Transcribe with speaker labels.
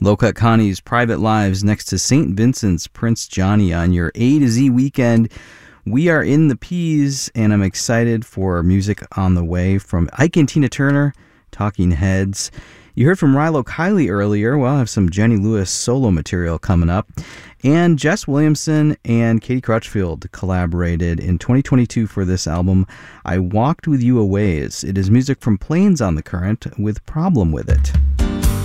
Speaker 1: Low Cut Connie's Private Lives next to St. Vincent's Prince Johnny on your A to Z weekend. We are in the P's, and I'm excited for music on the way from Ike and Tina Turner, Talking Heads. You heard from Rilo Kiley earlier. Well, I have some Jenny Lewis solo material coming up. And Jess Williamson and Katie Crutchfield collaborated in 2022 for this album, I Walked With You A Ways. It is music from Planes on the Current with Problem With It.